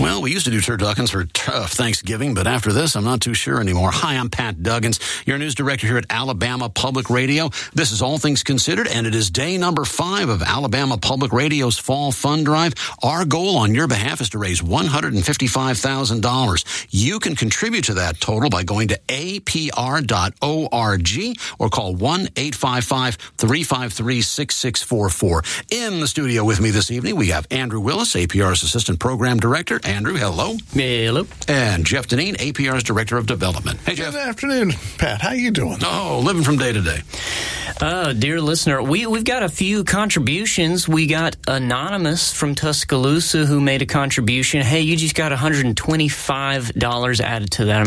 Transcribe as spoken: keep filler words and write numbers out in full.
Well, we used to do turduckens for uh, Thanksgiving, but after this, I'm not too sure anymore. Hi, I'm Pat Duggins, your news director here at Alabama Public Radio. This is All Things Considered, and it is day number five of Alabama Public Radio's Fall Fund Drive. Our goal on your behalf is to raise one hundred fifty-five thousand dollars. You can contribute to that total by going to A P R dot org or call one eight five five, three five three, six six four four. In the studio with me this evening, we have Andrew Willis, A P R's Assistant Program Director. Andrew, hello. Hello. And Jeff Deneen, A P R's Director of Development. Hey, Jeff. Good afternoon, Pat. How you doing? Oh, living from day to day. Uh, dear listener, we, we've got a few contributions. We got Anonymous from Tuscaloosa who made a contribution. Hey, you just got one hundred twenty-five dollars added to that